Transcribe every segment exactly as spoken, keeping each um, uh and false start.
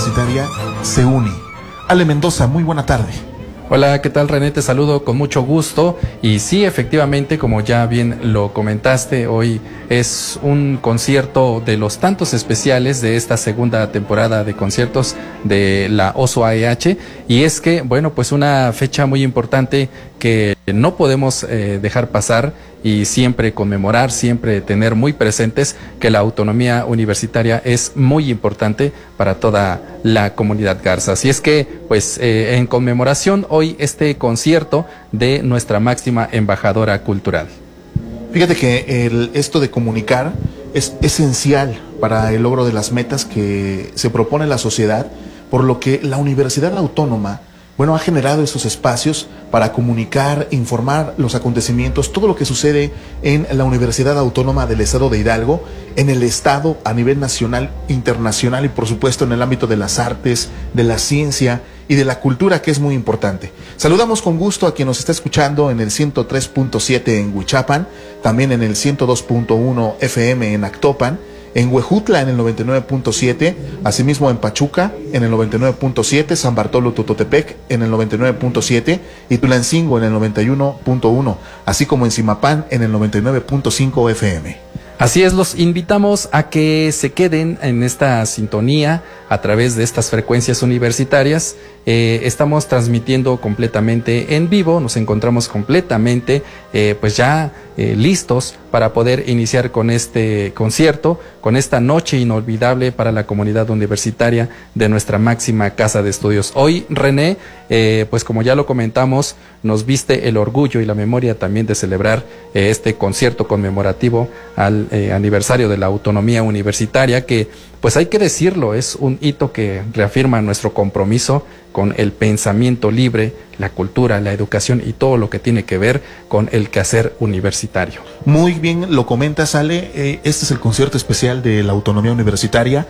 Universitaria se une. Ale Mendoza, muy buena tarde. Hola, ¿qué tal, René? Te saludo con mucho gusto. Y sí, efectivamente, como ya bien lo comentaste, hoy es un concierto de los tantos especiales de esta segunda temporada de conciertos de la Oso A E H. Y es que, bueno, pues una fecha muy importante que no podemos eh, dejar pasar y siempre conmemorar, siempre tener muy presentes que la autonomía universitaria es muy importante para toda la comunidad Garza. Así es que, pues, eh, en conmemoración hoy este concierto de nuestra máxima embajadora cultural. Fíjate que el, esto de comunicar es esencial para el logro de las metas que se propone la sociedad, por lo que la Universidad Autónoma, bueno, ha generado esos espacios para comunicar, informar los acontecimientos, todo lo que sucede en la Universidad Autónoma del Estado de Hidalgo, en el Estado, a nivel nacional, internacional y por supuesto en el ámbito de las artes, de la ciencia y de la cultura, que es muy importante. Saludamos con gusto a quien nos está escuchando en el ciento tres punto siete en Huichapan, también en el ciento dos punto uno F M en Actopan, en Huejutla en el noventa y nueve punto siete, asimismo en Pachuca en el noventa y nueve punto siete, San Bartolo Tototepec en el noventa y nueve punto siete y Tulancingo en el noventa y uno punto uno, así como en Zimapán en el noventa y nueve punto cinco F M. Así es, los invitamos a que se queden en esta sintonía a través de estas frecuencias universitarias. Eh, estamos transmitiendo completamente en vivo, nos encontramos completamente eh, pues ya eh, listos para poder iniciar con este concierto, con esta noche inolvidable para la comunidad universitaria de nuestra máxima casa de estudios. Hoy, René, eh, pues como ya lo comentamos, nos viste el orgullo y la memoria también de celebrar eh, este concierto conmemorativo al eh, aniversario de la autonomía universitaria, que pues hay que decirlo, es un hito que reafirma nuestro compromiso con el pensamiento libre, la cultura, la educación y todo lo que tiene que ver con el quehacer universitario. Muy bien lo comentas, Ale. Eh, este es el concierto especial de la autonomía universitaria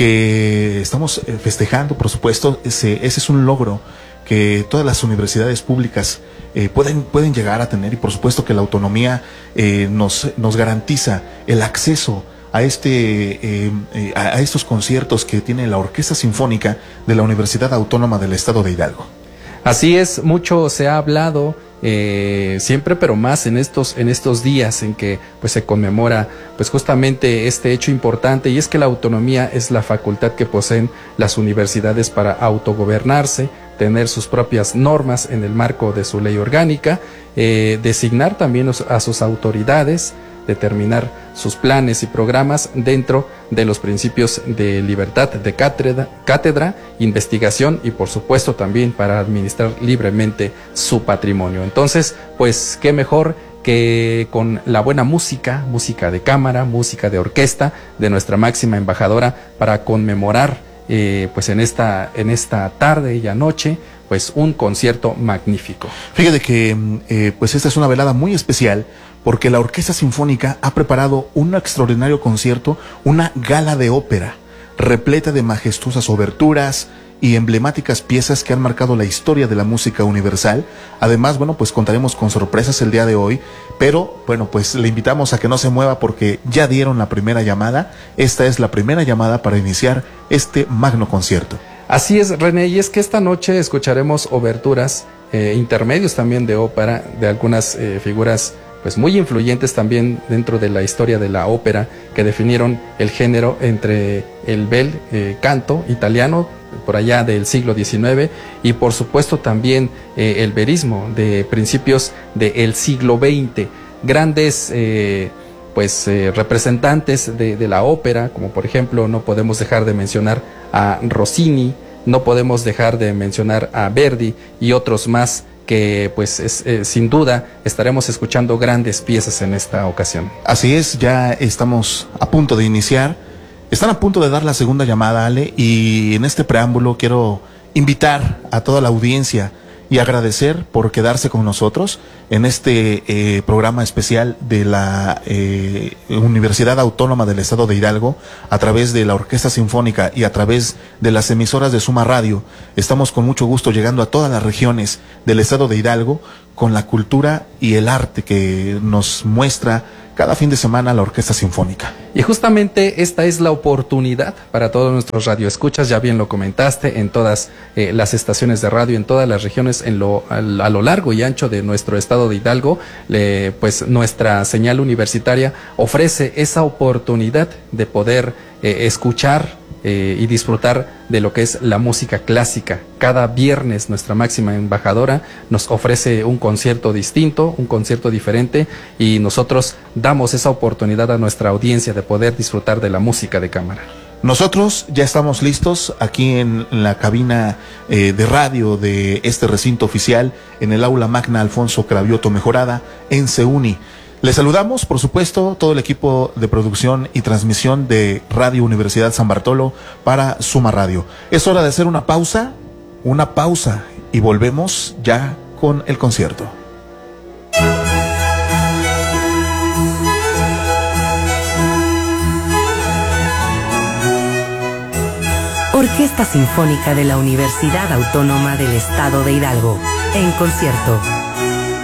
que estamos eh, festejando, por supuesto. Ese, ese es un logro que todas las universidades públicas eh, pueden, pueden llegar a tener, y por supuesto que la autonomía eh, nos, nos garantiza el acceso a este eh, eh, a estos conciertos que tiene la Orquesta Sinfónica de la Universidad Autónoma del Estado de Hidalgo. Así es, mucho se ha hablado eh, siempre, pero más en estos en estos días en que pues se conmemora pues justamente este hecho importante, y es que la autonomía es la facultad que poseen las universidades para autogobernarse, tener sus propias normas en el marco de su ley orgánica, eh, designar también a sus autoridades, determinar sus planes y programas dentro de los principios de libertad de cátedra, cátedra, investigación y por supuesto también para administrar libremente su patrimonio. Entonces, pues qué mejor que con la buena música, música de cámara, música de orquesta de nuestra máxima embajadora para conmemorar eh, pues en esta, en esta tarde y anoche pues un concierto magnífico. Fíjate que eh, pues esta es una velada muy especial, porque la Orquesta Sinfónica ha preparado un extraordinario concierto, una gala de ópera, repleta de majestuosas oberturas y emblemáticas piezas que han marcado la historia de la música universal. Además, bueno, pues contaremos con sorpresas el día de hoy, pero bueno, pues le invitamos a que no se mueva porque ya dieron la primera llamada. Esta es la primera llamada para iniciar este magno concierto. Así es, René, y es que esta noche escucharemos oberturas, eh, intermedios también de ópera, de algunas eh, figuras pues muy influyentes también dentro de la historia de la ópera, que definieron el género entre el bel eh, canto italiano por allá del siglo diecinueve y por supuesto también eh, el verismo de principios del siglo veinte. Grandes eh, pues eh, representantes de, de la ópera, como por ejemplo no podemos dejar de mencionar a Rossini, no podemos dejar de mencionar a Verdi y otros más, que pues es, eh, sin duda estaremos escuchando grandes piezas en esta ocasión. Así es, ya estamos a punto de iniciar, están a punto de dar la segunda llamada, Ale, y en este preámbulo quiero invitar a toda la audiencia y agradecer por quedarse con nosotros en este eh, programa especial de la eh, Universidad Autónoma del Estado de Hidalgo, a través de la Orquesta Sinfónica y a través de las emisoras de Suma Radio. Estamos con mucho gusto llegando a todas las regiones del Estado de Hidalgo con la cultura y el arte que nos muestra cada fin de semana la Orquesta Sinfónica. Y justamente esta es la oportunidad para todos nuestros radioescuchas, ya bien lo comentaste, en todas eh, las estaciones de radio, en todas las regiones, en lo, a, a lo largo y ancho de nuestro estado de Hidalgo, eh, pues nuestra señal universitaria ofrece esa oportunidad de poder eh, escuchar Eh, y disfrutar de lo que es la música clásica. Cada viernes nuestra máxima embajadora nos ofrece un concierto distinto, un concierto diferente, y nosotros damos esa oportunidad a nuestra audiencia de poder disfrutar de la música de cámara. Nosotros ya estamos listos aquí en la cabina eh, de radio de este recinto oficial, en el aula magna Alfonso Cravioto Mejorada, en CEUNI. Les saludamos, por supuesto, todo el equipo de producción y transmisión de Radio Universidad San Bartolo para Suma Radio. Es hora de hacer una pausa, una pausa, y volvemos ya con el concierto. Orquesta Sinfónica de la Universidad Autónoma del Estado de Hidalgo, en concierto.